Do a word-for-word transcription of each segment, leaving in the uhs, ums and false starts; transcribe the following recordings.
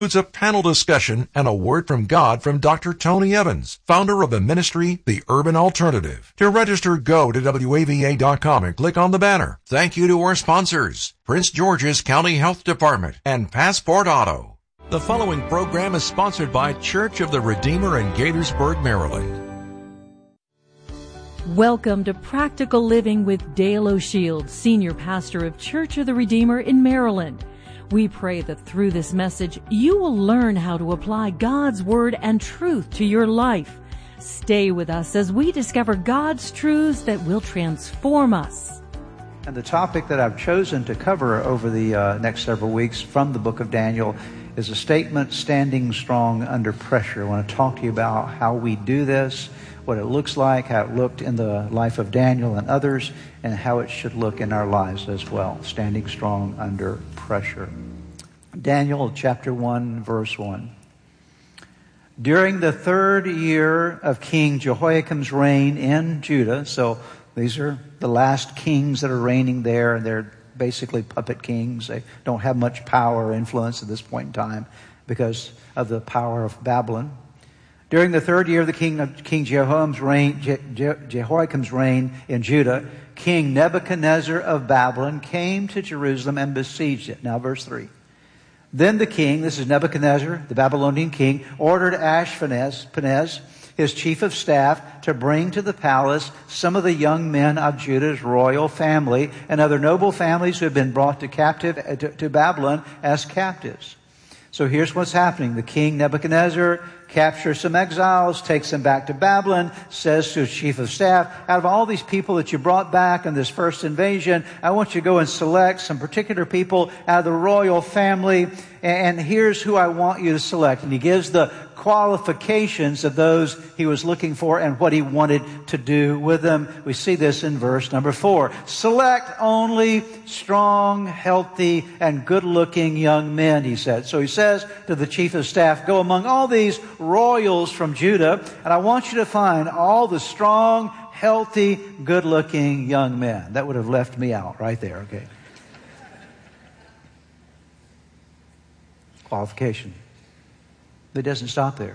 It's a panel discussion and a word from God from Doctor Tony Evans, founder of the ministry, The Urban Alternative. To register, go to W A V A dot com and click on the banner. Thank you to our sponsors, Prince George's County Health Department and Passport Auto. The following program is sponsored by Church of the Redeemer in Gaithersburg, Maryland. Welcome to Practical Living with Dale O'Shields, Senior Pastor of Church of the Redeemer in Maryland. We pray that through this message, you will learn how to apply God's Word and truth to your life. Stay with us as we discover God's truths that will transform us. And the topic that I've chosen to cover over the uh, next several weeks from the book of Daniel is a statement, standing strong under pressure. I want to talk to you about how we do this, what it looks like, how it looked in the life of Daniel and others, and how it should look in our lives as well, standing strong under pressure. Daniel chapter one, verse one. During the third year of King Jehoiakim's reign in Judah, so these are the last kings that are reigning there, and they're basically puppet kings. They don't have much power or influence at this point in time because of the power of Babylon. During the third year of the king of King Jehoiakim's reign, Je, Je, Jehoiakim's reign in Judah, King Nebuchadnezzar of Babylon came to Jerusalem and besieged it. Now, verse three. Then the king, this is Nebuchadnezzar, the Babylonian king, ordered Ashpenaz, his chief of staff, to bring to the palace some of the young men of Judah's royal family and other noble families who had been brought to captive to, to Babylon as captives. So here's what's happening. The king Nebuchadnezzar captures some exiles, takes them back to Babylon, says to his chief of staff, out of all these people that you brought back in this first invasion, I want you to go and select some particular people out of the royal family, and here's who I want you to select. And he gives the qualifications of those he was looking for and what he wanted to do with them. We see this in verse number four. Select only strong, healthy, and good-looking young men, he said. So he says to the chief of staff, go among all these royals from Judah, and I want you to find all the strong, healthy, good-looking young men. That would have left me out right there, okay? Qualification. But it doesn't stop there.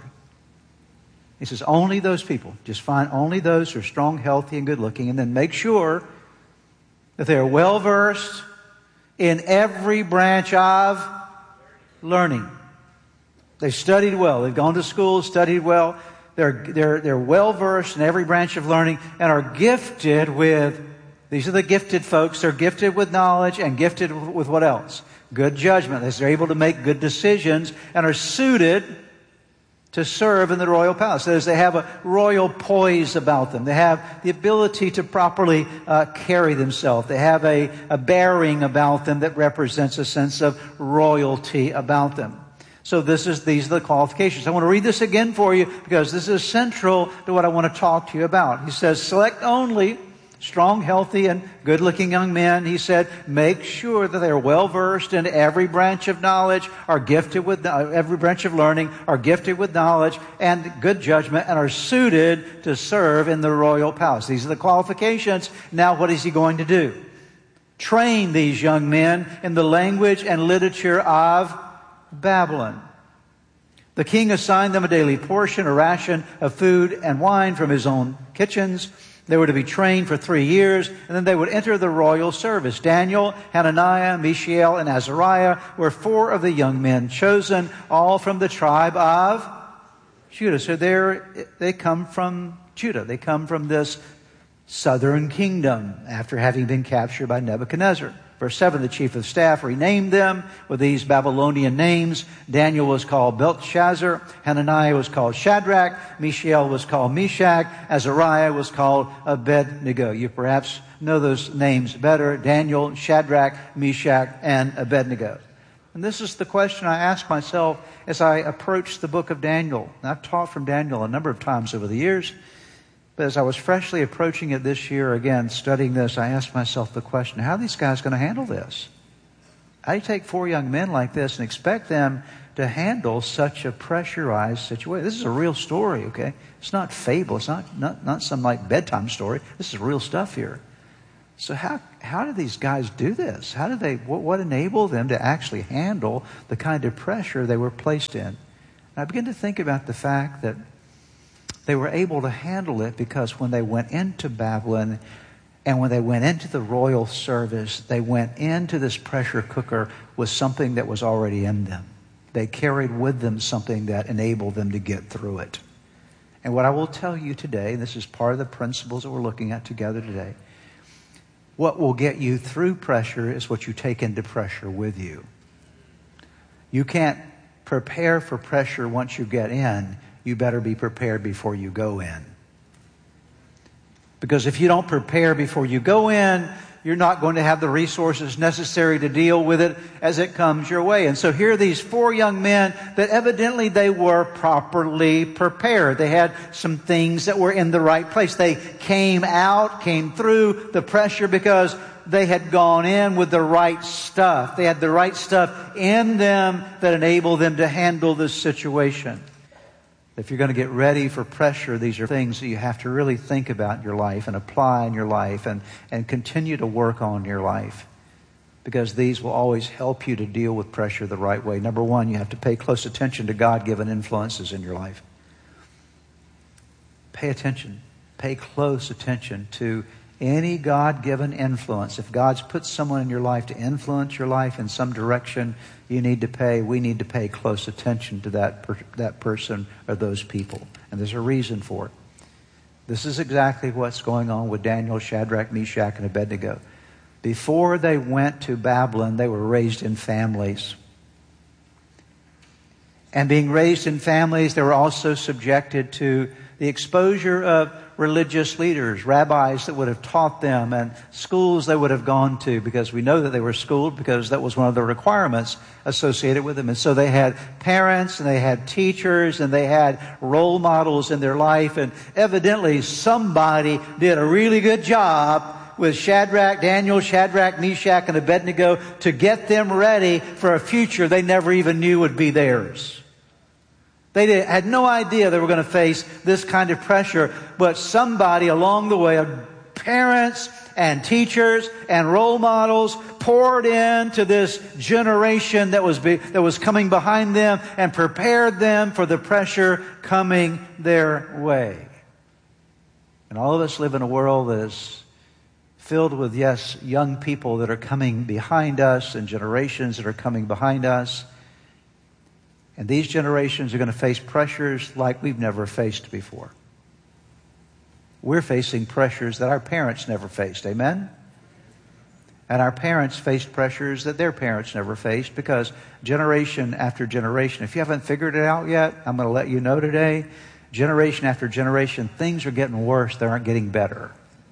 He says only those people. Just find only those who are strong, healthy, and good-looking, and then make sure that they are well-versed in every branch of learning. They've studied well. They've gone to school, studied well. They're, they're, they're well-versed in every branch of learning and are gifted with, these are the gifted folks, they're gifted with knowledge and gifted with what else? Good judgment. They're able to make good decisions and are suited to serve in the royal palace. That is, they have a royal poise about them. They have the ability to properly uh, carry themselves. They have a, a bearing about them that represents a sense of royalty about them. So this is these are the qualifications. I want to read this again for you because this is central to what I want to talk to you about. He says, select only strong, healthy, and good-looking young men. He said, make sure that they're well-versed in every branch of knowledge, are gifted with uh, every branch of learning, are gifted with knowledge and good judgment, and are suited to serve in the royal palace. These are the qualifications. Now, what is he going to do? Train these young men in the language and literature of Babylon. The king assigned them a daily portion, a ration of food and wine from his own kitchens. They were to be trained for three years, and then they would enter the royal service. Daniel, Hananiah, Mishael, and Azariah were four of the young men chosen, all from the tribe of Judah. So they're, they come from Judah. They come from this southern kingdom after having been captured by Nebuchadnezzar. Verse seven, the chief of staff renamed them with these Babylonian names. Daniel was called Belteshazzar. Hananiah was called Shadrach. Mishael was called Meshach. Azariah was called Abednego. You perhaps know those names better. Daniel, Shadrach, Meshach, and Abednego. And this is the question I ask myself as I approach the book of Daniel. And I've taught from Daniel a number of times over the years. But as I was freshly approaching it this year, again, studying this, I asked myself the question, how are these guys going to handle this? How do you take four young men like this and expect them to handle such a pressurized situation? This is a real story, okay? It's not fable. It's not, not, not some like bedtime story. This is real stuff here. So how how did these guys do this? How did they, what, what enabled them to actually handle the kind of pressure they were placed in? And I began to think about the fact that they were able to handle it because when they went into Babylon and when they went into the royal service, they went into this pressure cooker with something that was already in them. They carried with them something that enabled them to get through it. And what I will tell you today, and this is part of the principles that we're looking at together today, what will get you through pressure is what you take into pressure with you. You can't prepare for pressure once you get in. You better be prepared before you go in. Because if you don't prepare before you go in, you're not going to have the resources necessary to deal with it as it comes your way. And so here are these four young men that evidently they were properly prepared. They had some things that were in the right place. They came out, came through the pressure because they had gone in with the right stuff. They had the right stuff in them that enabled them to handle this situation. If you're going to get ready for pressure, these are things that you have to really think about in your life and apply in your life and, and continue to work on in your life. Because these will always help you to deal with pressure the right way. Number one, you have to pay close attention to God-given influences in your life. Pay attention. Pay close attention to any God-given influence. If God's put someone in your life to influence your life in some direction, you need to pay, we need to pay close attention to that, per, that person or those people. And there's a reason for it. This is exactly what's going on with Daniel, Shadrach, Meshach, and Abednego. Before they went to Babylon, they were raised in families. And being raised in families, they were also subjected to the exposure of religious leaders, rabbis that would have taught them, and schools they would have gone to, because we know that they were schooled because that was one of the requirements associated with them. And so they had parents and they had teachers and they had role models in their life. And evidently somebody did a really good job with Shadrach, Daniel, Shadrach, Meshach, and Abednego to get them ready for a future they never even knew would be theirs. They did, had no idea they were going to face this kind of pressure, but somebody along the way, parents and teachers and role models, poured into this generation that was be, that was coming behind them and prepared them for the pressure coming their way. And all of us live in a world that is filled with, yes, young people that are coming behind us and generations that are coming behind us. And these generations are going to face pressures like we've never faced before. We're facing pressures that our parents never faced. Amen? And our parents faced pressures that their parents never faced, because generation after generation, if you haven't figured it out yet, I'm going to let you know today, generation after generation, things are getting worse. They aren't getting better.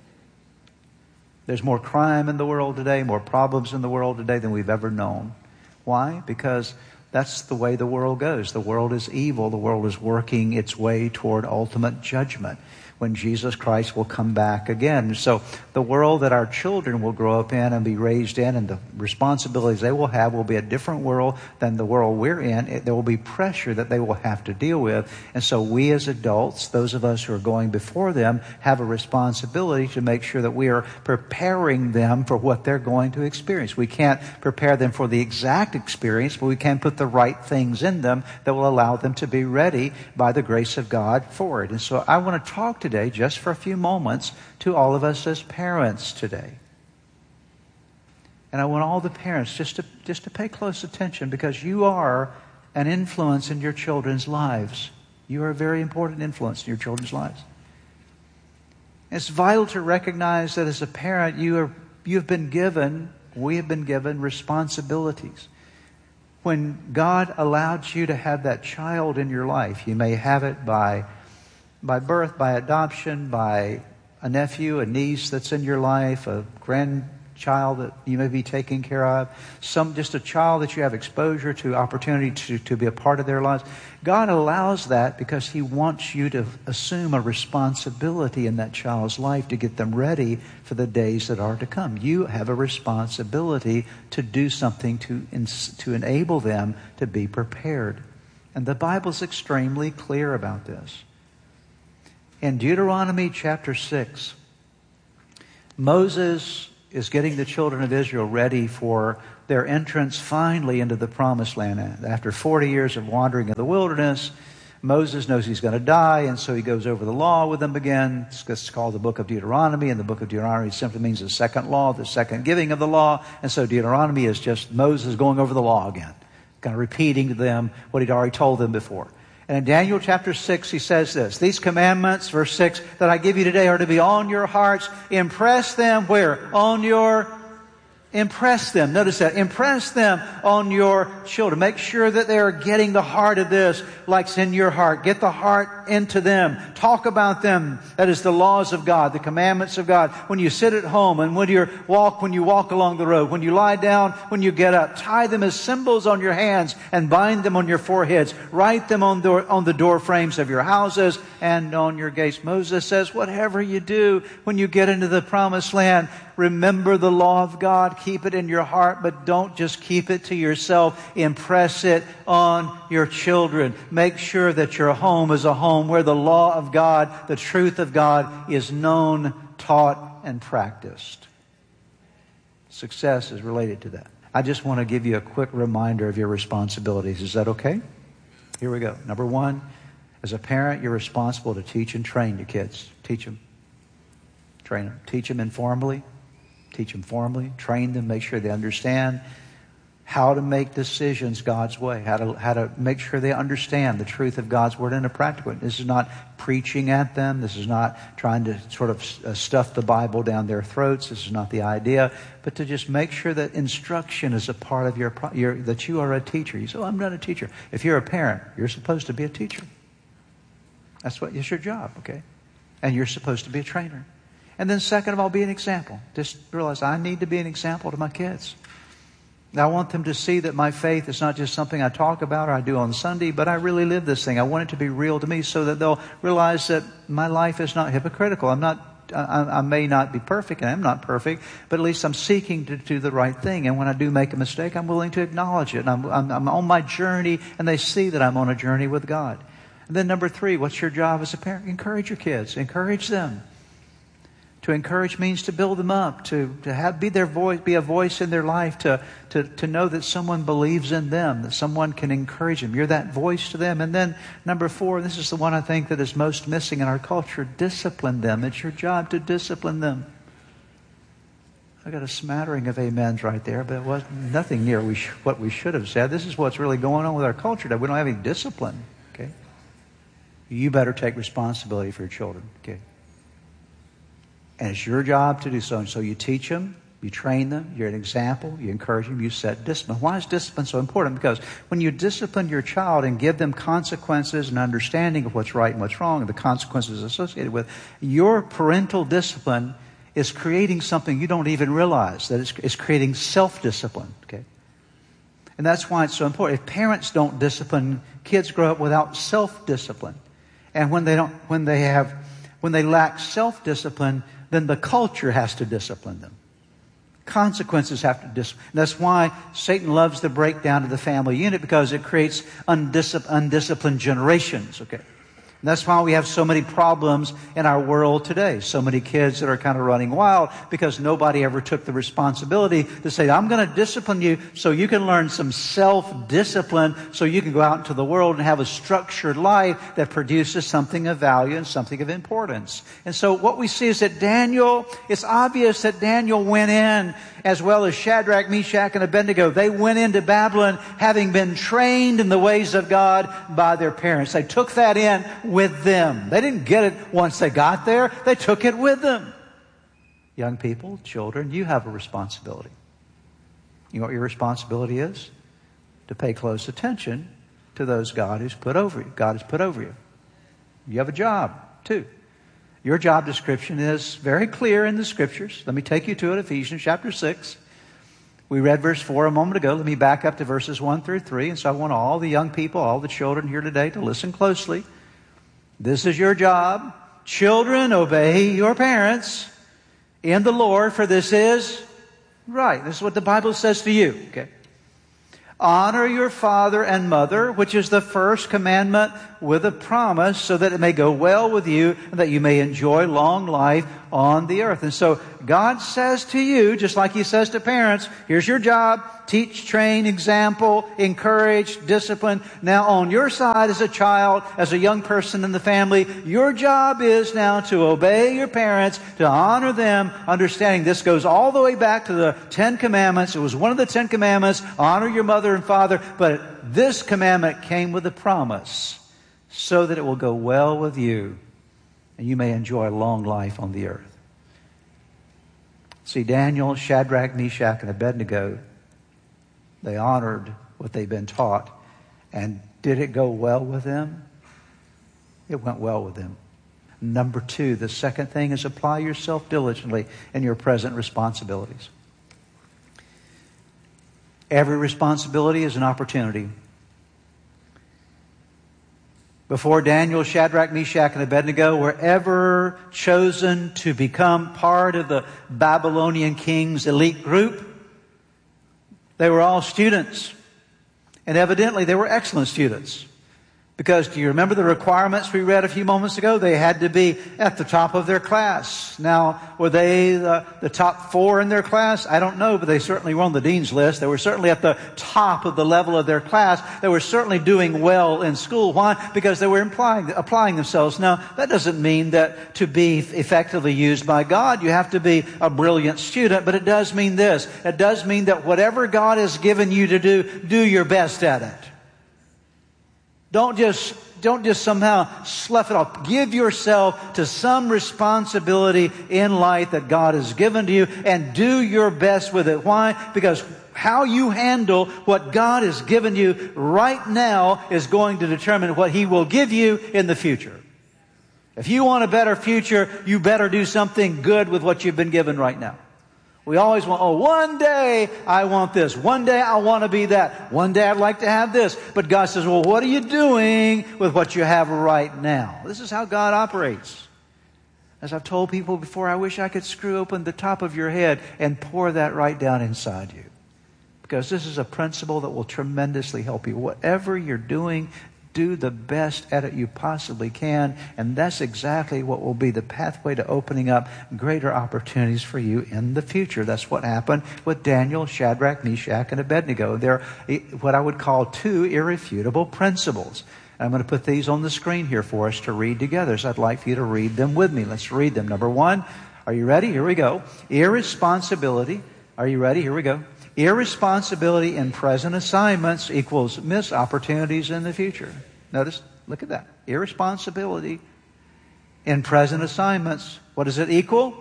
There's more crime in the world today, more problems in the world today than we've ever known. Why? Because that's the way the world goes. The world is evil. The world is working its way toward ultimate judgment when Jesus Christ will come back again. So the world that our children will grow up in and be raised in, and the responsibilities they will have, will be a different world than the world we're in. It, there will be pressure that they will have to deal with. And so we as adults, those of us who are going before them, have a responsibility to make sure that we are preparing them for what they're going to experience. We can't prepare them for the exact experience, but we can put the right things in them that will allow them to be ready by the grace of God for it. And so I want to talk today, just for a few moments, to all of us as parents today. And I want all the parents just to just to pay close attention, because you are an influence in your children's lives. You are a very important influence in your children's lives. It's vital to recognize that as a parent, you are you have been given, we have been given responsibilities. When God allowed you to have that child in your life, you may have it by by birth, by adoption, by a nephew, a niece that's in your life, a grandchild that you may be taking care of, some just a child that you have exposure to, opportunity to, to be a part of their lives. God allows that because He wants you to assume a responsibility in that child's life to get them ready for the days that are to come. You have a responsibility to do something to, to enable them to be prepared. And the Bible's extremely clear about this. In Deuteronomy chapter six, Moses is getting the children of Israel ready for their entrance finally into the promised land. After forty years of wandering in the wilderness, Moses knows he's going to die, and so he goes over the law with them again. It's called the book of Deuteronomy, and the book of Deuteronomy simply means the second law, the second giving of the law. And so Deuteronomy is just Moses going over the law again, kind of repeating to them what he'd already told them before. And in Daniel chapter six, he says this, these commandments, verse six, that I give you today are to be on your hearts. Impress them where? On your Impress them. Notice that. Impress them on your children. Make sure that they are getting the heart of this like it's in your heart. Get the heart into them. Talk about them. That is the laws of God, the commandments of God. When you sit at home and when you walk, when you walk along the road, when you lie down, when you get up, tie them as symbols on your hands and bind them on your foreheads. Write them on, door, on the door frames of your houses and on your gates. Moses says, whatever you do when you get into the promised land, remember the law of God. Keep it in your heart, but don't just keep it to yourself. Impress it on your children. Make sure that your home is a home where the law of God, the truth of God, is known, taught, and practiced. Success is related to that. I just want to give you a quick reminder of your responsibilities. Is that okay? Here we go. Number one, as a parent, you're responsible to teach and train your kids. Teach them. Train them. Teach them informally. Teach them formally, train them, make sure they understand how to make decisions God's way, how to how to make sure they understand the truth of God's Word in a practical way. This is not preaching at them. This is not trying to sort of stuff the Bible down their throats. This is not the idea. But to just make sure that instruction is a part of your, your that you are a teacher. You say, oh, I'm not a teacher. If you're a parent, you're supposed to be a teacher. That's what it's your job, okay? And you're supposed to be a trainer. And then second of all, be an example. Just realize I need to be an example to my kids. I want them to see that my faith is not just something I talk about or I do on Sunday, but I really live this thing. I want it to be real to me so that they'll realize that my life is not hypocritical. I'm not, I, I may not be perfect, and I'm not perfect, but at least I'm seeking to do the right thing. And when I do make a mistake, I'm willing to acknowledge it. And I'm, I'm, I'm on my journey, and they see that I'm on a journey with God. And then number three, what's your job as a parent? Encourage your kids. Encourage them. To encourage means to build them up, to, to have be their voice, be a voice in their life, to, to, to know that someone believes in them, that someone can encourage them. You're that voice to them. And then number four, this is the one I think that is most missing in our culture, discipline them. It's your job to discipline them. I got a smattering of amens right there, but it was nothing near we sh- what we should have said. This is what's really going on with our culture today. We don't have any discipline. Okay, you better take responsibility for your children. Okay. And it's your job to do so. And so you teach them, you train them, you're an example, you encourage them, you set discipline. Why is discipline so important? Because when you discipline your child and give them consequences and understanding of what's right and what's wrong and the consequences associated with, your parental discipline is creating something you don't even realize, that it's, it's creating self-discipline. Okay? And that's why it's so important. If parents don't discipline, kids grow up without self-discipline. And when they don't, when they have, when they lack self-discipline, then the culture has to discipline them. Consequences have to discipline. That's why Satan loves the breakdown of the family unit, because it creates undisciplined, undisciplined generations. Okay. And that's why we have so many problems in our world today. So many kids that are kind of running wild because nobody ever took the responsibility to say, I'm going to discipline you so you can learn some self-discipline so you can go out into the world and have a structured life that produces something of value and something of importance. And so what we see is that Daniel, it's obvious that Daniel went in, as well as Shadrach, Meshach, and Abednego. They went into Babylon having been trained in the ways of God by their parents. They took that in with them. They didn't get it once they got there. They took it with them. Young people, children, you have a responsibility. You know what your responsibility is? To pay close attention to those God has put over you. God has put over you. You have a job, too. Your job description is very clear in the Scriptures. Let me take you to it, Ephesians chapter six. We read verse four a moment ago. Let me back up to verses one through three. And so I want all the young people, all the children here today to listen closely. This is your job. Children, obey your parents in the Lord, for this is right. This is what the Bible says to you. Okay. Honor your father and mother, which is the first commandment with a promise, so that it may go well with you and that you may enjoy long life on the earth. And so God says to you, just like He says to parents, here's your job: teach, train, example, encourage, discipline. Now on your side as a child, as a young person in the family, your job is now to obey your parents, to honor them, understanding this goes all the way back to the Ten Commandments. It was one of the Ten Commandments: honor your mother and father. But this commandment came with a promise, so that it will go well with you and you may enjoy long life on the earth. See, Daniel, Shadrach, Meshach, and Abednego, they honored what they'd been taught. And did it go well with them? It went well with them. Number two, the second thing is apply yourself diligently in your present responsibilities. Every responsibility is an opportunity. Before Daniel, Shadrach, Meshach, and Abednego were ever chosen to become part of the Babylonian king's elite group, they were all students. And evidently they were excellent students. Because do you remember the requirements we read a few moments ago? They had to be at the top of their class. Now, were they the, the top four in their class? I don't know, but they certainly were on the dean's list. They were certainly at the top of the level of their class. They were certainly doing well in school. Why? Because they were implying, applying themselves. Now, that doesn't mean that to be effectively used by God, you have to be a brilliant student, but it does mean this. It does mean that whatever God has given you to do, do your best at it. Don't just, don't just somehow slough it off. Give yourself to some responsibility in life that God has given to you and do your best with it. Why? Because how you handle what God has given you right now is going to determine what He will give you in the future. If you want a better future, you better do something good with what you've been given right now. We always want, oh, one day I want this. One day I want to be that. One day I'd like to have this. But God says, well, what are you doing with what you have right now? This is how God operates. As I've told people before, I wish I could screw open the top of your head and pour that right down inside you. Because this is a principle that will tremendously help you. Whatever you're doing, do the best at it you possibly can, and that's exactly what will be the pathway to opening up greater opportunities for you in the future. That's what happened with Daniel, Shadrach, Meshach, and Abednego. They're what I would call two irrefutable principles. I'm going to put these on the screen here for us to read together, so I'd like for you to read them with me. Let's read them. Number one, are you ready? Here we go. Irresponsibility. Are you ready? Here we go. Irresponsibility in present assignments equals missed opportunities in the future. Notice, look at that. Irresponsibility in present assignments. What does it equal?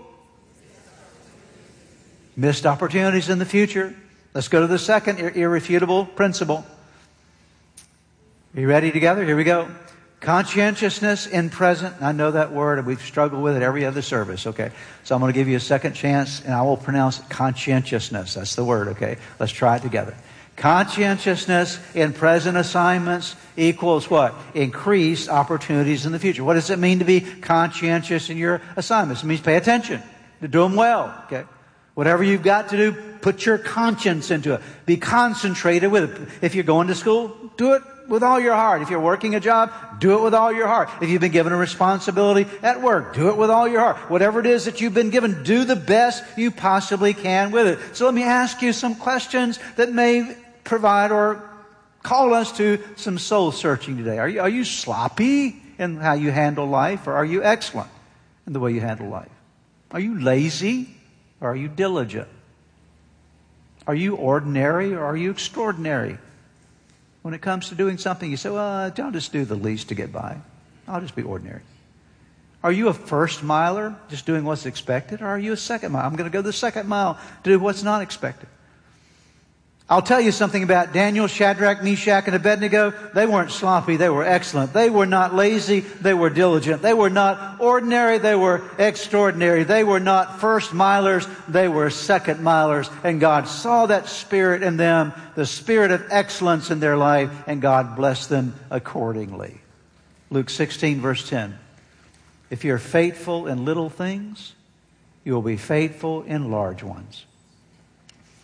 Missed opportunities in the future. Let's go to the second ir- irrefutable principle. Are you ready together? Here we go. Conscientiousness in present. I know that word, and we've struggled with it every other service. Okay, so I'm going to give you a second chance, and I will pronounce conscientiousness. That's the word. Okay, let's try it together. Conscientiousness in present assignments equals what? Increased opportunities in the future. What does it mean to be conscientious in your assignments? It means pay attention, to do them well. Okay, whatever you've got to do, put your conscience into it. Be concentrated with it. If you're going to school, do it with all your heart. If you're working a job, do it with all your heart. If you've been given a responsibility at work, do it with all your heart. Whatever it is that you've been given, do the best you possibly can with it. So let me ask you some questions that may provide or call us to some soul searching today. Are you, are you sloppy in how you handle life, or are you excellent in the way you handle life? Are you lazy, or are you diligent? Are you ordinary, or are you extraordinary? When it comes to doing something, you say, well, I'll just do the least to get by. I'll just be ordinary. Are you a first miler, just doing what's expected? Or are you a second mile? I'm going to go the second mile to do what's not expected. I'll tell you something about Daniel, Shadrach, Meshach, and Abednego. They weren't sloppy. They were excellent. They were not lazy. They were diligent. They were not ordinary. They were extraordinary. They were not first milers. They were second milers. And God saw that spirit in them, the spirit of excellence in their life, and God blessed them accordingly. Luke sixteen, verse ten. If you're faithful in little things, you will be faithful in large ones.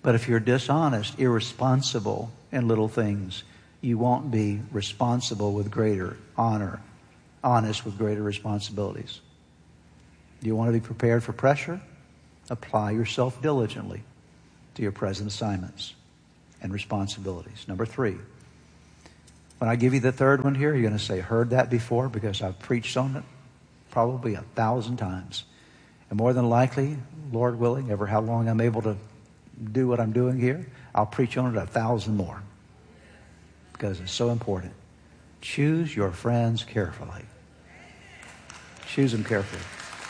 But if you're dishonest, irresponsible in little things, you won't be responsible with greater honor, honest with greater responsibilities. Do you want to be prepared for pressure? Apply yourself diligently to your present assignments and responsibilities. Number three, when I give you the third one here, you're going to say, heard that before, because I've preached on it probably a thousand times. And more than likely, Lord willing, ever how long I'm able to do what I'm doing here, I'll preach on it a thousand more, because it's so important. Choose your friends carefully. Choose them carefully.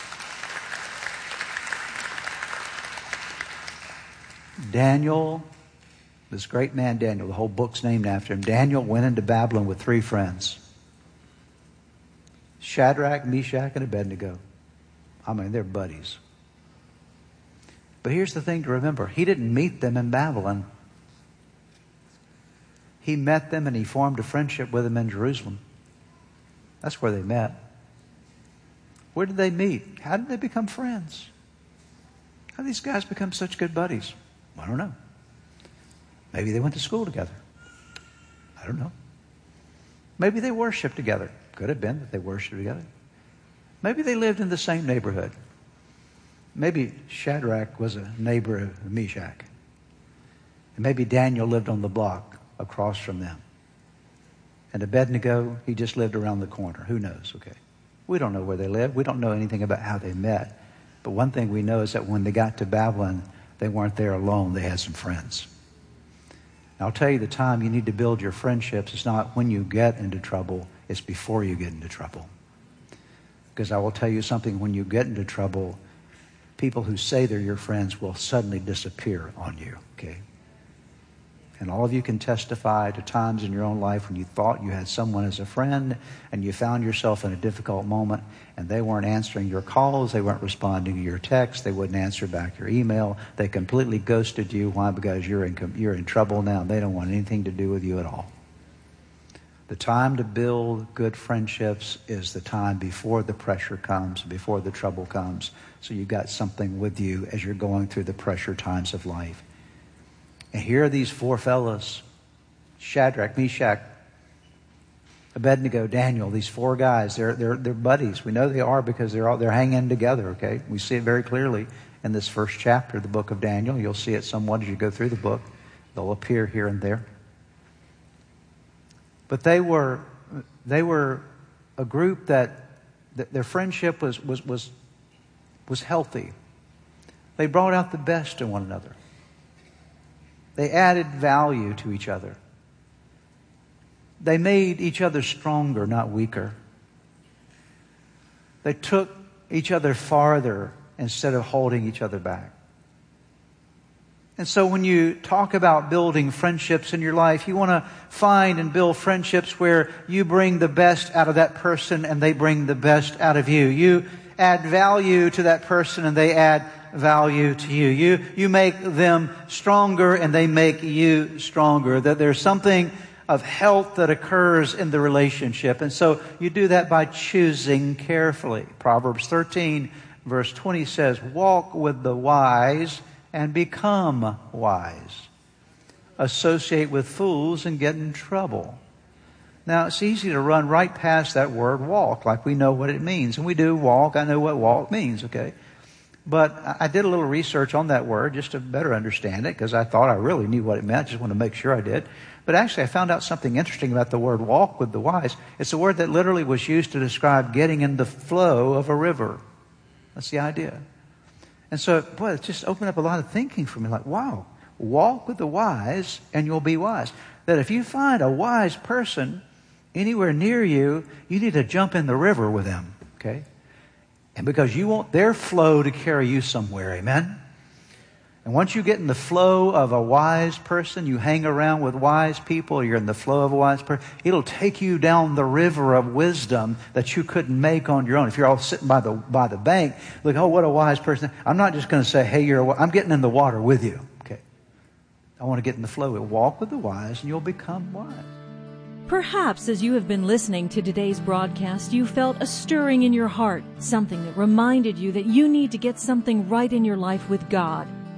Daniel, this great man Daniel, the whole book's named after him. Daniel went into Babylon with three friends. Shadrach, Meshach, and Abednego. I mean, they're buddies. But here's the thing to remember. He didn't meet them in Babylon. He met them and he formed a friendship with them in Jerusalem. That's where they met. Where did they meet? How did they become friends? How did these guys become such good buddies? I don't know. Maybe they went to school together. I don't know. Maybe they worshiped together. Could have been that they worshiped together. Maybe they lived in the same neighborhood. Maybe Shadrach was a neighbor of Meshach. And maybe Daniel lived on the block across from them. And Abednego, he just lived around the corner. Who knows? Okay. We don't know where they lived. We don't know anything about how they met. But one thing we know is that when they got to Babylon, they weren't there alone. They had some friends. And I'll tell you, the time you need to build your friendships is not when you get into trouble. It's before you get into trouble. Because I will tell you something, when you get into trouble, people who say they're your friends will suddenly disappear on you, okay? And all of you can testify to times in your own life when you thought you had someone as a friend and you found yourself in a difficult moment and they weren't answering your calls, they weren't responding to your texts, they wouldn't answer back your email, they completely ghosted you. Why? Because you're in, you're in trouble now. They don't want anything to do with you at all. The time to build good friendships is the time before the pressure comes, before the trouble comes. So you've got something with you as you're going through the pressure times of life. And here are these four fellows, Shadrach, Meshach, Abednego, Daniel, these four guys. They're, they're, they're buddies. We know they are because they're all, they're hanging together, okay? We see it very clearly in this first chapter of the book of Daniel. You'll see it somewhat as you go through the book. They'll appear here and there. But they were, they were a group that, that their friendship was, was, was, was healthy. They brought out the best in one another. They added value to each other. They made each other stronger, not weaker. They took each other farther instead of holding each other back. And so when you talk about building friendships in your life, you want to find and build friendships where you bring the best out of that person and they bring the best out of you. You add value to that person and they add value to you. You, you make them stronger and they make you stronger. That there's something of health that occurs in the relationship. And so you do that by choosing carefully. Proverbs thirteen verse twenty says, walk with the wise and become wise. Associate with fools and get in trouble. Now, it's easy to run right past that word walk, like we know what it means. And we do walk. I know what walk means, okay? But I did a little research on that word just to better understand it, because I thought I really knew what it meant. I just want to make sure I did. But actually, I found out something interesting about the word walk with the wise. It's a word that literally was used to describe getting in the flow of a river. That's the idea. And so, boy, it just opened up a lot of thinking for me. Like, wow, walk with the wise and you'll be wise. That if you find a wise person anywhere near you, you need to jump in the river with them, okay? And because you want their flow to carry you somewhere, amen? And once you get in the flow of a wise person, you hang around with wise people, you're in the flow of a wise person, it'll take you down the river of wisdom that you couldn't make on your own. If you're all sitting by the by the bank, look, oh, what a wise person. I'm not just going to say, hey, you're a, I'm getting in the water with you. Okay. I want to get in the flow. Walk with the wise and you'll become wise. Perhaps as you have been listening to today's broadcast, you felt a stirring in your heart, something that reminded you that you need to get something right in your life with God.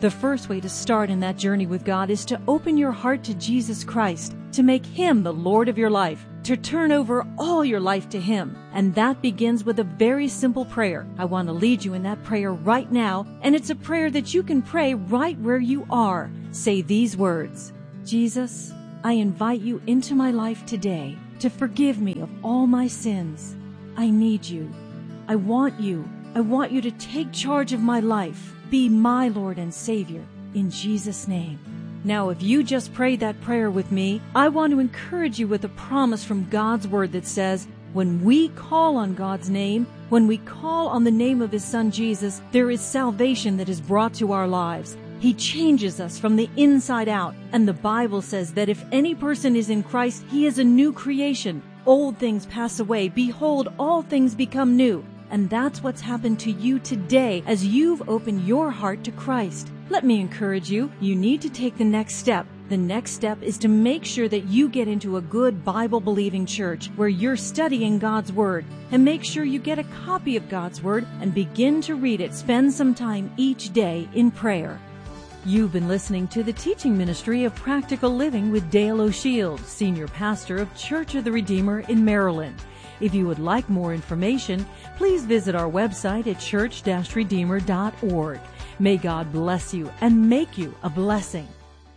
The first way to start in that journey with God is to open your heart to Jesus Christ, to make Him the Lord of your life, to turn over all your life to Him. And that begins with a very simple prayer. I want to lead you in that prayer right now, and it's a prayer that you can pray right where you are. Say these words: Jesus, I invite you into my life today to forgive me of all my sins. I need you. I want you. I want you to take charge of my life. Be my Lord and Savior, in Jesus' name. Now, if you just prayed that prayer with me, I want to encourage you with a promise from God's Word that says, when we call on God's name, when we call on the name of His Son Jesus, there is salvation that is brought to our lives. He changes us from the inside out. And the Bible says that if any person is in Christ, he is a new creation. Old things pass away. Behold, all things become new. And that's what's happened to you today as you've opened your heart to Christ. Let me encourage you, you need to take the next step. The next step is to make sure that you get into a good Bible-believing church where you're studying God's Word. And make sure you get a copy of God's Word and begin to read it. Spend some time each day in prayer. You've been listening to the teaching ministry of Practical Living with Dale O'Shields, Senior Pastor of Church of the Redeemer in Maryland. If you would like more information, please visit our website at church dash redeemer dot org. May God bless you and make you a blessing.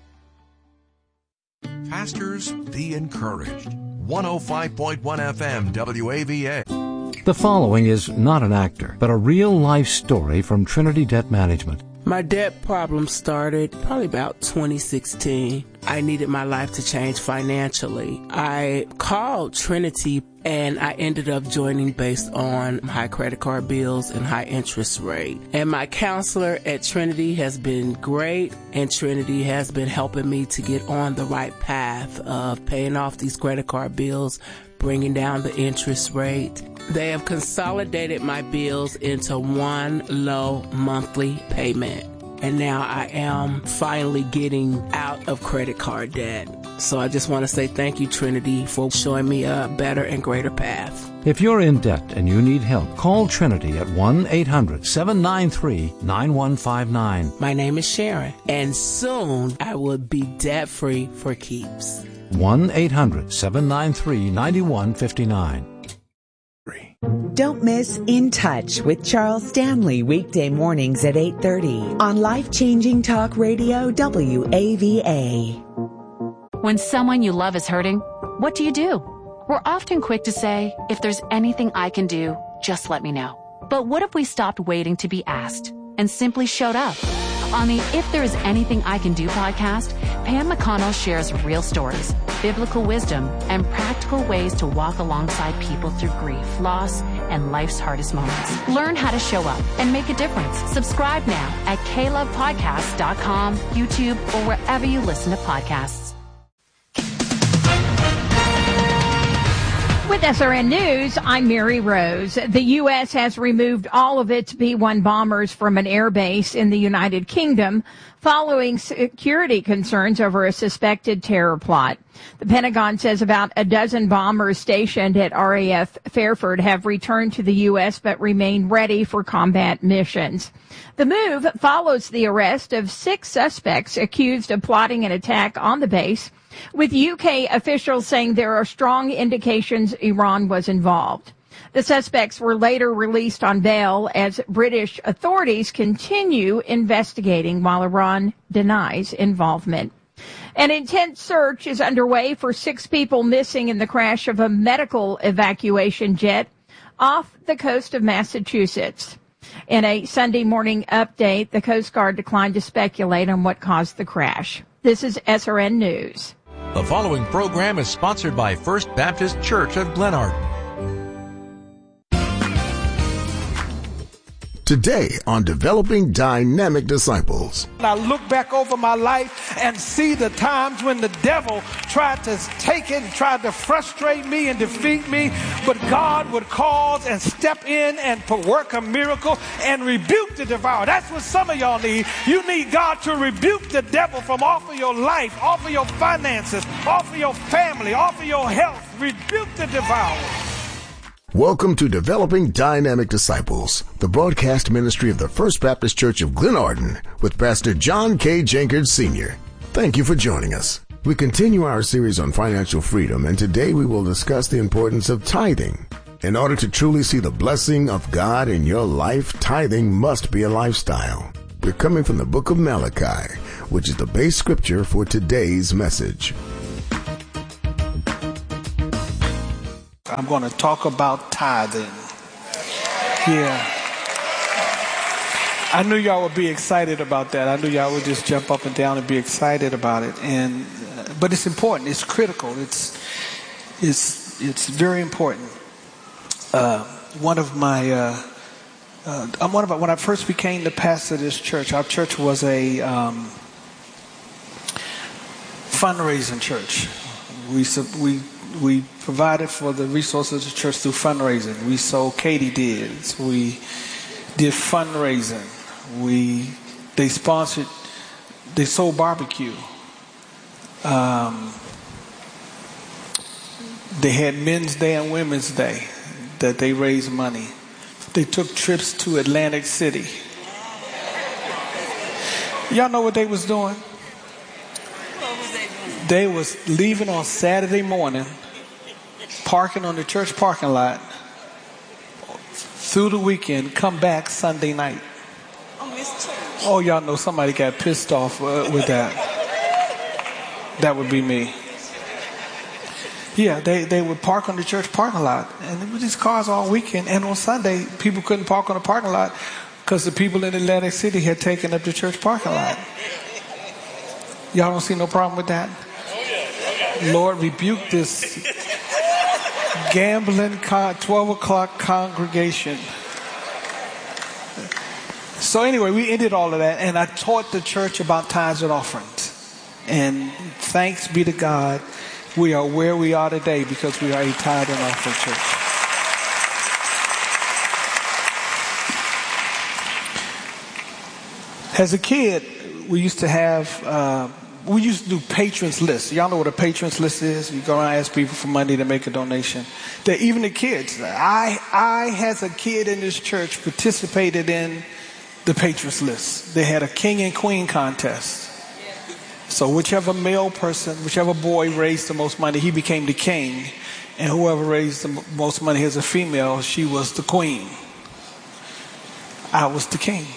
Pastors, be encouraged. one oh five point one F M W A V A. The following is not an actor, but a real-life story from Trinity Debt Management. My debt problem started probably about twenty sixteen. I needed my life to change financially. I called Trinity and I ended up joining based on high credit card bills and high interest rate. And my counselor at Trinity has been great, and Trinity has been helping me to get on the right path of paying off these credit card bills, bringing down the interest rate. They have consolidated my bills into one low monthly payment. And now I am finally getting out of credit card debt. So I just want to say thank you, Trinity, for showing me a better and greater path. If you're in debt and you need help, call Trinity at one eight hundred seven nine three nine one five nine. My name is Sharon, and soon I will be debt-free for keeps. one eight hundred seven nine three nine one five nine. Don't miss In Touch with Charles Stanley, weekday mornings at eight thirty on Life-Changing Talk Radio W A V A. When someone you love is hurting, what do you do? We're often quick to say, if there's anything I can do, just let me know. But what if we stopped waiting to be asked and simply showed up? On the If There Is Anything I Can Do podcast, Pam McConnell shares real stories, biblical wisdom, and practical ways to walk alongside people through grief, loss, and life's hardest moments. Learn how to show up and make a difference. Subscribe now at k love podcast dot com, YouTube, or wherever you listen to podcasts. With S R N News, I'm Mary Rose. The U S has removed all of its B one bombers from an air base in the United Kingdom following security concerns over a suspected terror plot. The Pentagon says about a dozen bombers stationed at R A F Fairford have returned to the U S but remain ready for combat missions. The move follows the arrest of six suspects accused of plotting an attack on the base, with U K officials saying there are strong indications Iran was involved. The suspects were later released on bail as British authorities continue investigating while Iran denies involvement. An intense search is underway for six people missing in the crash of a medical evacuation jet off the coast of Massachusetts. In a Sunday morning update, the Coast Guard declined to speculate on what caused the crash. This is S R N News. The following program is sponsored by First Baptist Church of Glenarden. Today on Developing Dynamic Disciples. I look back over my life and see the times when the devil tried to take it and tried to frustrate me and defeat me, but God would cause and step in and work a miracle and rebuke the devourer. That's what some of y'all need. You need God to rebuke the devil from off of your life, off of your finances, off of your family, off of your health. Rebuke the devourer. Welcome to Developing Dynamic Disciples, the broadcast ministry of the First Baptist Church of Glenarden with Pastor John K. Jenkins Senior Thank you for joining us. We continue our series on financial freedom, and today we will discuss the importance of tithing. In order to truly see the blessing of God in your life, tithing must be a lifestyle. We're coming from the book of Malachi, which is the base scripture for today's message. I'm going to talk about tithing. Yeah. I knew y'all would be excited about that. I knew y'all would just jump up and down and be excited about it. And uh, but it's important. It's critical. It's it's it's very important. Uh, one of my uh, uh, I'm one of when I first became the pastor of this church. Our church was a um, fundraising church. We we we provided for the resources of the church through fundraising. We sold katydids. We did fundraising. We they sponsored. They sold barbecue. Um, they had Men's Day and Women's Day that they raised money. They took trips to Atlantic City. Y'all know what they was doing? They was leaving on Saturday morning, parking on the church parking lot through the weekend, come back Sunday night. Oh, y'all know somebody got pissed off uh, with that. That would be me. Yeah, they, they would park on the church parking lot, and there were these cars all weekend. And on Sunday, people couldn't park on the parking lot because the people in Atlantic City had taken up the church parking lot. Y'all don't see no problem with that? Lord, rebuke this gambling con- twelve o'clock congregation. So anyway, we ended all of that, and I taught the church about tithes and offerings. And thanks be to God, we are where we are today because we are a tithe and offering church. As a kid, we used to have, uh, we used to do patrons lists. Y'all know what a patrons list is? You go around and ask people for money to make a donation. That even the kids, I, I as a kid in this church participated in the patrons list. They had a king and queen contest. So whichever male person, whichever boy raised the most money, he became the king. And whoever raised the most money as a female, she was the queen. I was the king.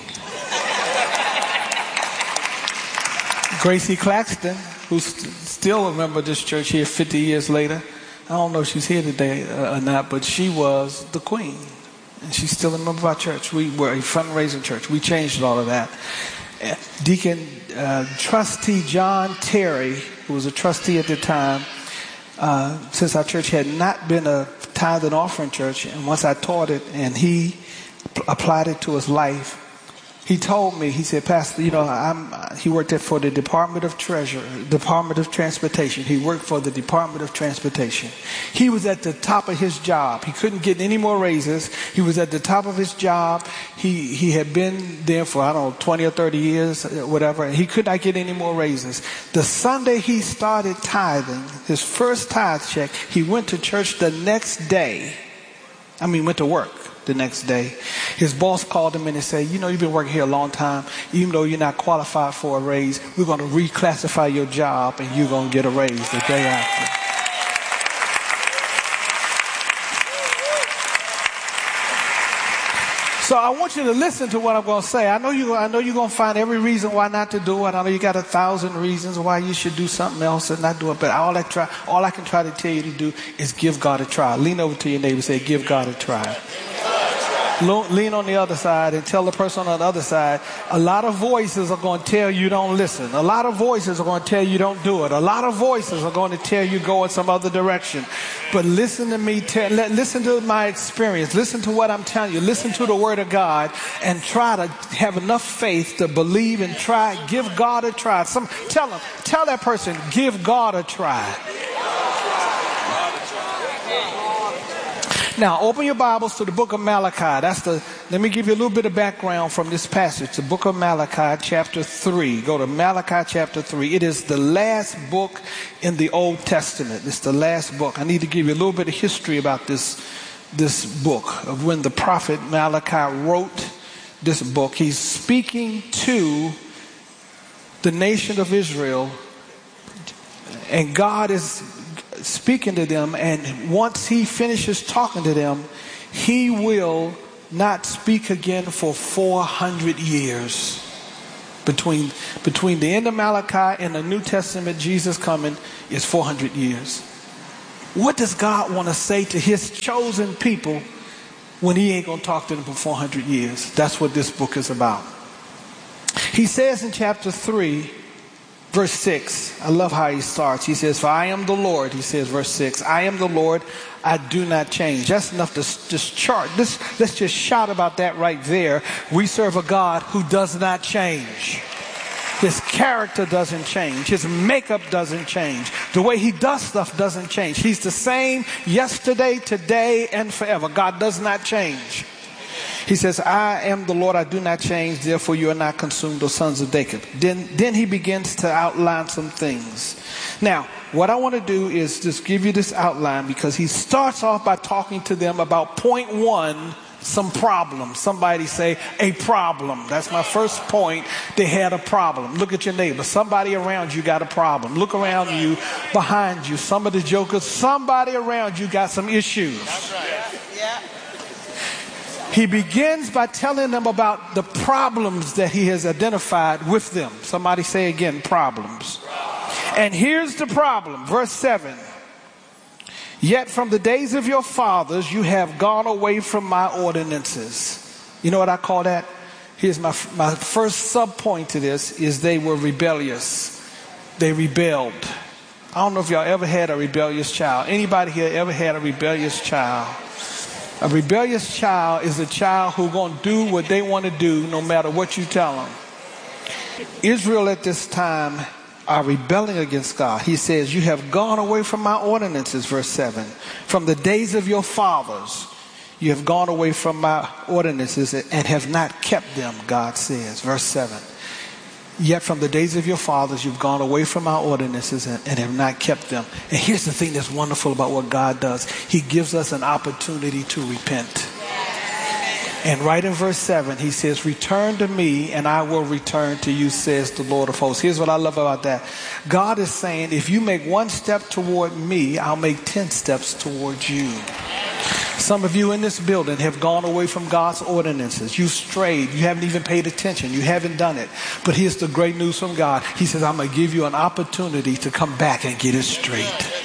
Gracie Claxton, who st- still remember this church here fifty years later. I don't know if she's here today uh, or not, but she was the queen. And she's still a member of our church. We were a fundraising church. We changed all of that. Deacon uh, Trustee John Terry, who was a trustee at the time, uh, since our church had not been a tithe and offering church, and once I taught it and he p- applied it to his life, he told me, he said, Pastor, you know, I'm, he worked for the Department of Treasury, Department of Transportation. He worked for the Department of Transportation. He was at the top of his job. He couldn't get any more raises. He was at the top of his job. He he had been there for, I don't know, twenty or thirty years, whatever. And he could not get any more raises. The Sunday he started tithing, his first tithe check, he went to church the next day. I mean, went to work. The next day, his boss called him in and said, you know, you've been working here a long time. Even though you're not qualified for a raise, we're going to reclassify your job and you're going to get a raise the day after. So I want you to listen to what I'm going to say. I know you. I know you're going to find every reason why not to do it. I know you got a thousand reasons why you should do something else and not do it. But all I try, all I can try to tell you to do is give God a try. Lean over to your neighbor and say, "Give God a try." Lean on the other side and tell the person on the other side, a lot of voices are going to tell you don't listen. A lot of voices are going to tell you don't do it. A lot of voices are going to tell you go in some other direction. But listen to me. Tell, listen to my experience. Listen to what I'm telling you. Listen to the word of God and try to have enough faith to believe and try. Give God a try. Some, tell them, tell that person, give God a try. Now, open your Bibles to the book of Malachi. That's the. Let me give you a little bit of background from this passage. The book of Malachi, chapter three. Go to Malachi, chapter three. It is the last book in the Old Testament. It's the last book. I need to give you a little bit of history about this this book, of when the prophet Malachi wrote this book. He's speaking to the nation of Israel, and God is speaking to them, and once he finishes talking to them, he will not speak again for four hundred years. Between, between the end of Malachi and the New Testament, Jesus coming, is four hundred years. What does God want to say to his chosen people when he ain't going to talk to them for four hundred years? That's what this book is about. He says in chapter three, verse six, I love how he starts. He says, for I am the Lord, he says, verse six, I am the Lord, I do not change. That's enough to just chart. This, let's just shout about that right there. We serve a God who does not change. His character doesn't change. His makeup doesn't change. The way he does stuff doesn't change. He's the same yesterday, today, and forever. God does not change. He says, I am the Lord, I do not change, therefore you are not consumed, O sons of Jacob. Then, then he begins to outline some things. Now, what I want to do is just give you this outline, because he starts off by talking to them about point one, some problem. Somebody say, a problem. That's my first point. They had a problem. Look at your neighbor. Somebody around you got a problem. Look around you, behind you. Some of the jokers, somebody around you got some issues. That's right. Yeah. He begins by telling them about the problems that he has identified with them. Somebody say again, problems. And here's the problem. Verse seven. Yet from the days of your fathers, you have gone away from my ordinances. You know what I call that? Here's my, my first sub point to this is they were rebellious. They rebelled. I don't know if y'all ever had a rebellious child. Anybody here ever had a rebellious child? A rebellious child is a child who's going to do what they want to do no matter what you tell them. Israel at this time are rebelling against God. He says, you have gone away from my ordinances, verse seven. From the days of your fathers, you have gone away from my ordinances and have not kept them, God says, verse seven. Yet from the days of your fathers, you've gone away from our ordinances and, and have not kept them. And here's the thing that's wonderful about what God does. He gives us an opportunity to repent. And right in verse seven, he says, return to me and I will return to you, says the Lord of hosts. Here's what I love about that. God is saying, if you make one step toward me, I'll make ten steps towards you. Some of you in this building have gone away from God's ordinances. You've strayed. You haven't even paid attention. You haven't done it. But here's the great news from God. He says, I'm going to give you an opportunity to come back and get it straight.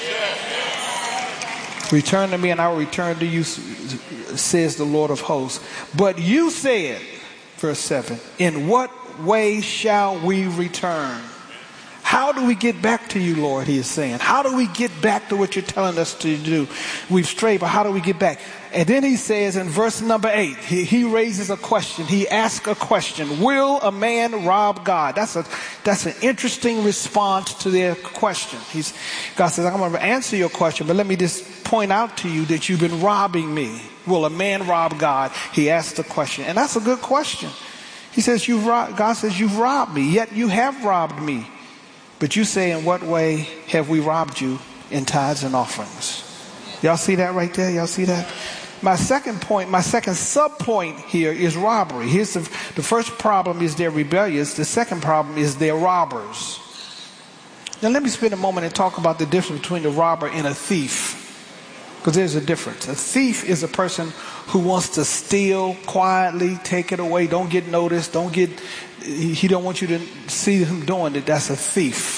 Return to me and I will return to you, says the Lord of hosts. But you said, verse seven, in what way shall we return? How do we get back to you, Lord, he is saying. How do we get back to what you're telling us to do? We've strayed, but how do we get back? And then he says in verse number eight, he, he raises a question. He asks a question. Will a man rob God? That's a that's an interesting response to their question. He's, God says, I'm going to answer your question, but let me just point out to you that you've been robbing me. Will a man rob God? He asked the question. And that's a good question. He says, you've robbed, God says, you've robbed me, yet you have robbed me. But you say, in what way have we robbed you? In tithes and offerings. Y'all see that right there? Y'all see that? My second point, my second sub point here is robbery. Here's the, the first problem is they're rebellious. The second problem is they're robbers. Now let me spend a moment and talk about the difference between a robber and a thief. Because there's a difference. A thief is a person who wants to steal quietly, take it away, don't get noticed, don't get, he don't want you to see him doing it. That's a thief.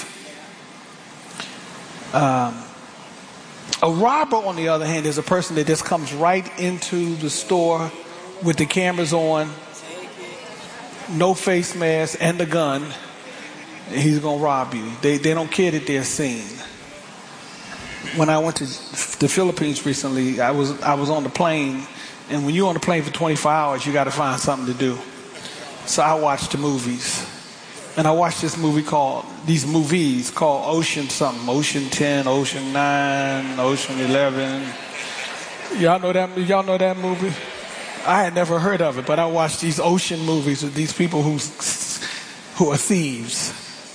Um, a robber, on the other hand, is a person that just comes right into the store with the cameras on, no face mask, and the gun. And he's going to rob you. They, they don't care that they're seen. When I went to the Philippines recently, I was I was on the plane, and when you're on the plane for twenty-four hours, you got to find something to do. So I watched the movies, and I watched this movie called these movies called Ocean something, Ocean ten, Ocean nine, Ocean eleven. Y'all know that? Y'all know that movie? I had never heard of it, but I watched these ocean movies with these people who who are thieves.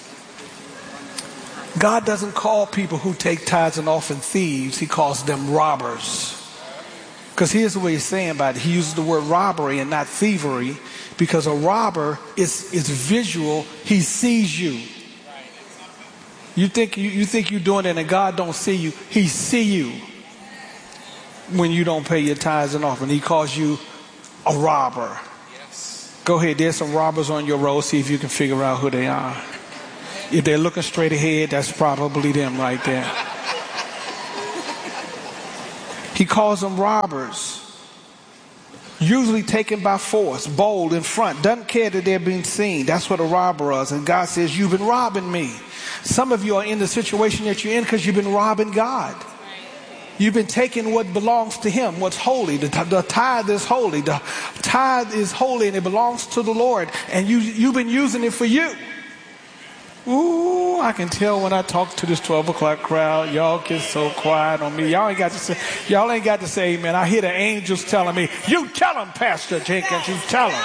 God doesn't call people who take tithes and offerings thieves. He calls them robbers. Because here's what he's saying about it. He uses the word robbery and not thievery, because a robber is, is visual. He sees you. You think, you, you think you're doing it and God don't see you. He see you when you don't pay your tithes and offering. He calls you a robber. Yes. Go ahead. There's some robbers on your road. See if you can figure out who they are. If they're looking straight ahead, that's probably them right there. He calls them robbers. Usually taken by force, bold in front, doesn't care that they're being seen. That's what a robber is. And God says, you've been robbing me. Some of you are in the situation that you're in because you've been robbing God. You've been taking what belongs to him, what's holy. The, the tithe is holy. The tithe is holy and it belongs to the Lord. And you, you've been using it for you. Ooh, I can tell when I talk to this twelve o'clock crowd, y'all get so quiet on me. Y'all ain't got to say, y'all ain't got to say amen. I hear the angels telling me, you tell them, Pastor Jenkins, you tell them.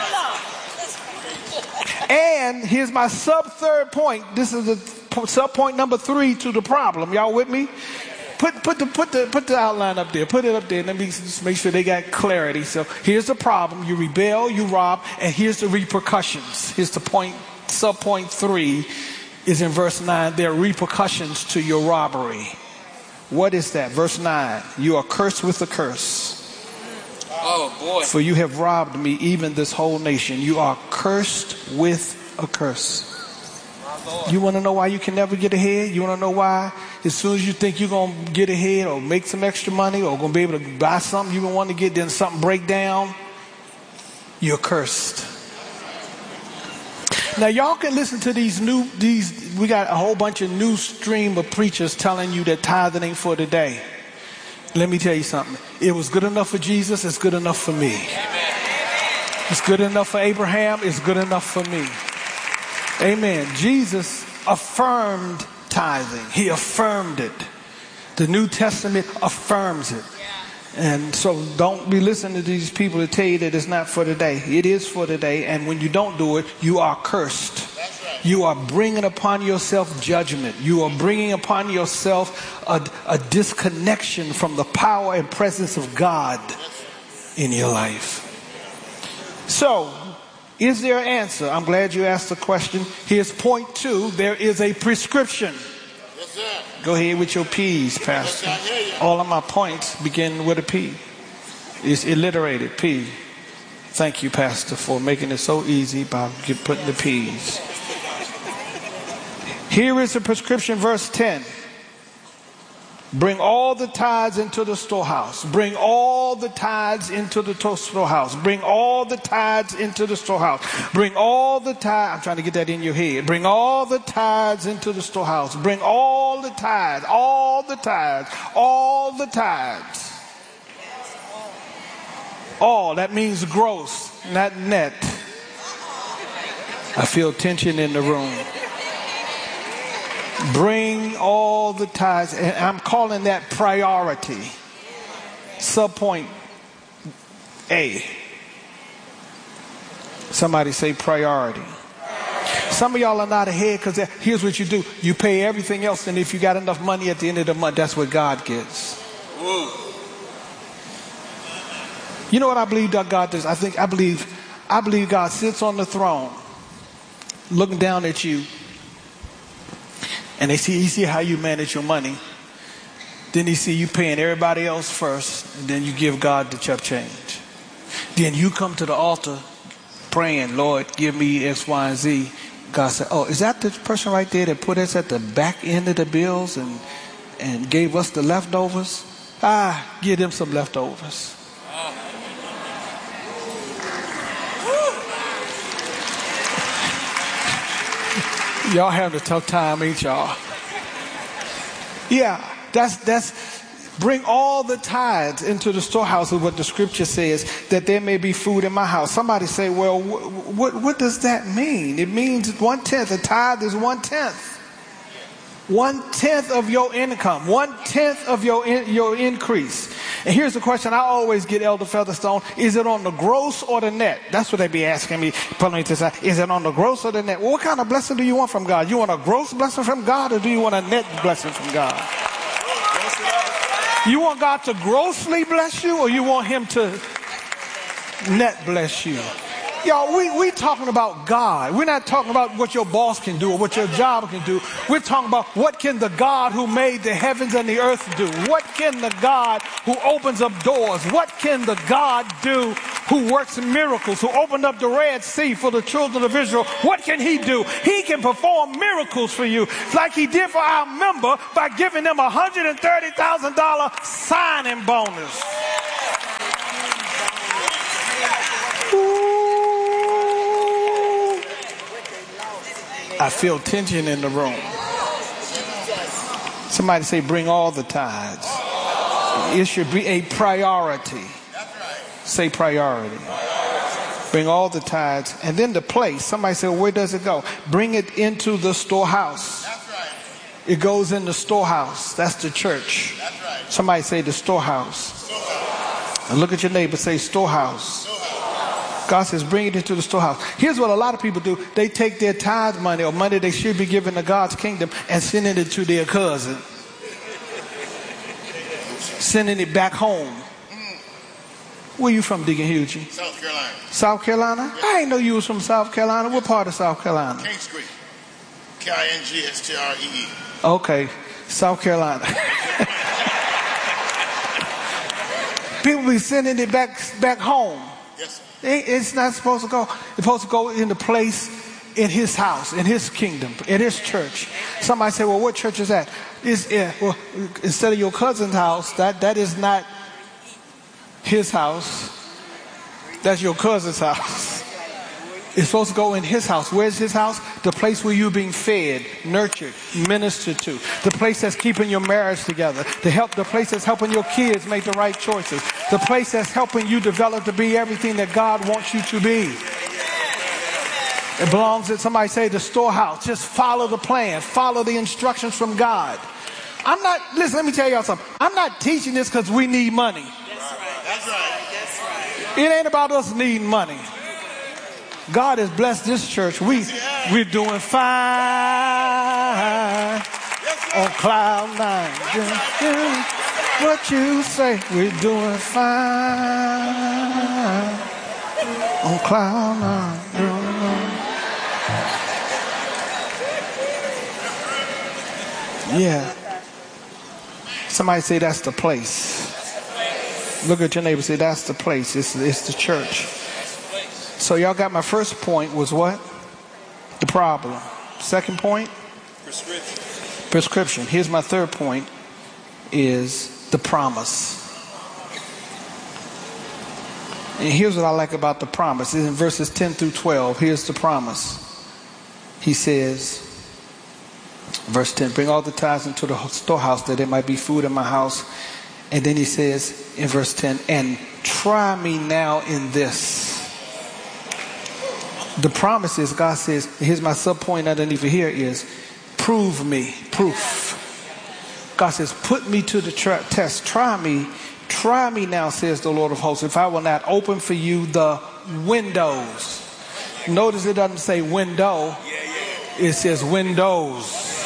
And here's my sub third point. This is the sub point number three to the problem. Y'all with me? Put, put the, put the, put the outline up there. Put it up there. Let me just make sure they got clarity. So here's the problem. You rebel, you rob, and here's the repercussions. Here's the point, sub point three. Is in verse nine. There are repercussions to your robbery. What is that? Verse nine. You are cursed with a curse. Oh boy. For you have robbed me, even this whole nation. You are cursed with a curse. You want to know why you can never get ahead? You want to know why as soon as you think you're going to get ahead or make some extra money or going to be able to buy something you've been wanting to get, then something break down? You're cursed. Now y'all can listen to these new, these, we got a whole bunch of new stream of preachers telling you that tithing ain't for today. Let me tell you something. It was good enough for Jesus, it's good enough for me. It's good enough for Abraham, it's good enough for me. Amen. Jesus affirmed tithing. He affirmed it. The New Testament affirms it. And so don't be listening to these people that tell you that it's not for today. It is for today. And when you don't do it, you are cursed. Right. You are bringing upon yourself judgment. You are bringing upon yourself a, a disconnection from the power and presence of God in your life. So, is there an answer? I'm glad you asked the question. Here's point two. There is a prescription. Yes, sir. Go ahead with your P's, Pastor. All of my points begin with a P. It's alliterated, P. Thank you, Pastor, for making it so easy by putting the P's. Here is the prescription, verse ten. Bring all the tithes into the storehouse. Bring all the tithes into the storehouse. Bring all the tithes into the storehouse. Bring all the tithes. I'm trying to get that in your head. Bring all the tithes into the storehouse. Bring all the tithes. All the tithes. All the tithes. All. That means gross, not net. I feel tension in the room. Bring all the tithes, and I'm calling that priority. Subpoint A. Somebody say priority. Some of y'all are not ahead because here's what you do. You pay everything else, and if you got enough money at the end of the month, that's what God gets. You know what I believe that God does? I think I believe I believe God sits on the throne looking down at you. And they see, he see how you manage your money. Then he see you paying everybody else first. And then you give God the chop change. Then you come to the altar praying, Lord, give me X, Y, and Z. God said, oh, is that the person right there that put us at the back end of the bills and, and gave us the leftovers? Ah, give them some leftovers. Y'all having a tough time, ain't y'all? Yeah, that's that's bring all the tithes into the storehouse is what the scripture says, that there may be food in my house. Somebody say, well, wh- what what does that mean? It means one tenth. A tithe is one tenth. One tenth of your income. One tenth of your in, your increase. And here's the question I always get, Elder Featherstone. Is it on the gross or the net? That's what they be asking me. Is it on the gross or the net? Well, what kind of blessing do you want from God? You want a gross blessing from God, or do you want a net blessing from God? You want God to grossly bless you, or you want him to net bless you? Y'all, we, we talking about God. We're not talking about what your boss can do or what your job can do. We're talking about what can the God who made the heavens and the earth do? What can the God who opens up doors? What can the God do who works miracles, who opened up the Red Sea for the children of Israel? What can he do? He can perform miracles for you like he did for our member by giving them a one hundred thirty thousand dollars signing bonus. I feel tension in the room. Somebody say, bring all the tithes. It should be a priority. Say priority. Bring all the tithes. And then the place. Somebody say, well, where does it go? Bring it into the storehouse. It goes in the storehouse. That's the church. Somebody say the storehouse. And look at your neighbor, say storehouse. God says, bring it into the storehouse. Here's what a lot of people do. They take their tithe money or money they should be giving to God's kingdom and sending it to their cousin. Sending it back home. Where you from, Deacon Hughie? South Carolina. South Carolina? I didn't know you was from South Carolina. What part of South Carolina? Kings Creek. K I N G S T R E E. Okay. South Carolina. People be sending it back, back home. Yes, sir. It's not supposed to go. It's supposed to go in the place in his house, in his kingdom, in his church. Somebody say, well, what church is that? Is yeah, well, instead of your cousin's house, that, that is not his house. That's your cousin's house. It's supposed to go in his house. Where's his house? The place where you're being fed, nurtured, ministered to. The place that's keeping your marriage together. The help, the place that's helping your kids make the right choices. The place that's helping you develop to be everything that God wants you to be. It belongs to, somebody say, the storehouse. Just follow the plan. Follow the instructions from God. I'm not, listen, let me tell y'all something. I'm not teaching this because we need money. That's right. That's right. That's right. It ain't about us needing money. God has blessed this church. We, we're doing fine on cloud nine. What you say? We're doing fine on cloud nine. Yeah. Somebody say that's the place. Look at your neighbor and say that's the place. It's, it's the church. So y'all got my first point was what? The problem. Second point? Prescription. Prescription. Here's my third point is the promise. And here's what I like about the promise. It's in verses ten through twelve. Here's the promise. He says, verse ten, bring all the tithes into the storehouse that there might be food in my house. And then he says in verse ten, and try me now in this. The promise is, God says, here's my sub point underneath it here is, prove me, proof. God says, put me to the tra- test, try me, try me now, says the Lord of hosts, if I will not open for you the windows. Notice it doesn't say window, it says windows.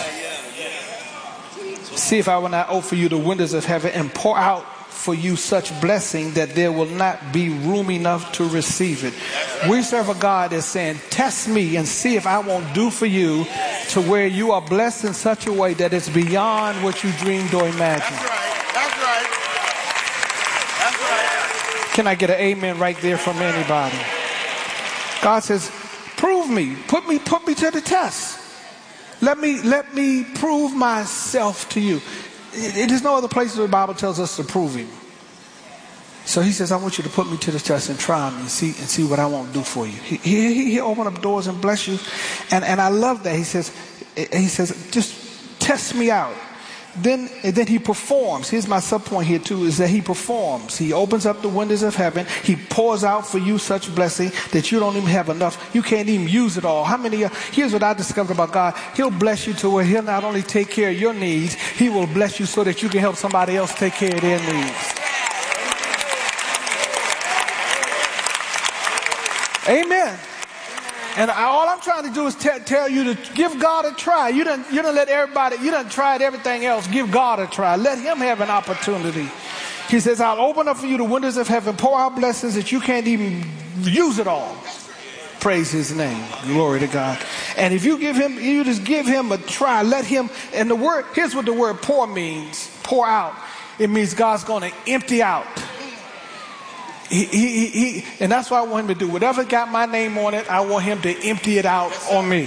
See if I will not open for you the windows of heaven and pour out for you such blessing that there will not be room enough to receive it. We serve a God that's saying, test me and see if I won't do for you to where you are blessed in such a way that it's beyond what you dreamed or imagined. That's right. That's right. That's right. Can I get an amen right there from anybody? God says, prove me, put me, put me to the test. Let me, let me prove myself to you. There's no other place where the Bible tells us to prove him. So he says, I want you to put me to the test and try me and see and see what I won't do for you. He, he, he'll open up doors and bless you. And, and I love that. He says, he says, just test me out. Then, and then he performs. Here's my sub point here too, is that he performs. He opens up the windows of heaven. He pours out for you such blessing that you don't even have enough. You can't even use it all. How many, uh, here's what I discovered about God. He'll bless you to where he'll not only take care of your needs, he will bless you so that you can help somebody else take care of their needs. Amen. And I, all I'm trying to do is t- tell you to give God a try. You done, you done let everybody, you done tried everything else. Give God a try. Let him have an opportunity. He says, I'll open up for you the windows of heaven, pour out blessings that you can't even use it all. Praise his name. Glory to God. And if you give him, you just give him a try. Let him, and the word, here's what the word pour means. Pour out. It means God's going to empty out. He, he, he, and that's what I want him to do. Whatever got my name on it, I want him to empty it out on me.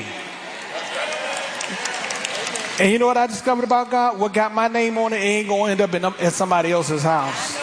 And you know what I discovered about God? What got my name on it ain't going to end up in, in somebody else's house.